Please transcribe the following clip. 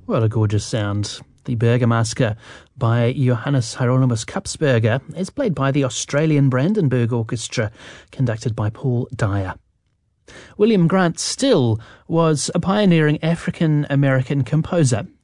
What a gorgeous sound. The Bergamasker by Johannes Hieronymus Kapsberger is played by the Australian Brandenburg Orchestra, conducted by Paul Dyer. William Grant Still was a pioneering African-American composer